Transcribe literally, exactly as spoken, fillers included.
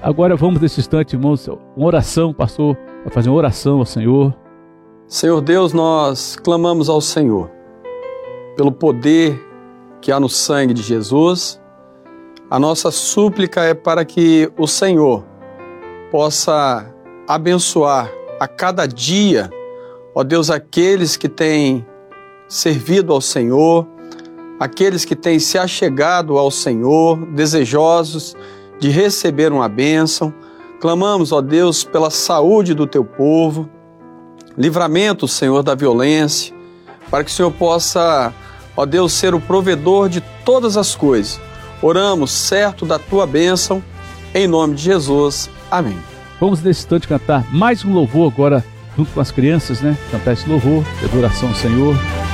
Agora vamos nesse instante, irmãos, uma oração, pastor, vai fazer uma oração ao Senhor. Senhor Deus, nós clamamos ao Senhor pelo poder que há no sangue de Jesus. A nossa súplica é para que o Senhor possa abençoar a cada dia, ó Deus, aqueles que têm servido ao Senhor, aqueles que têm se achegado ao Senhor, desejosos de receber uma bênção. Clamamos, ó Deus, pela saúde do teu povo, livramento, Senhor, da violência, para que o Senhor possa, ó Deus, ser o provedor de todas as coisas. Oramos certo da tua bênção, em nome de Jesus. Amém. Vamos nesse instante cantar mais um louvor agora, junto com as crianças, né? Cantar esse louvor de adoração ao Senhor.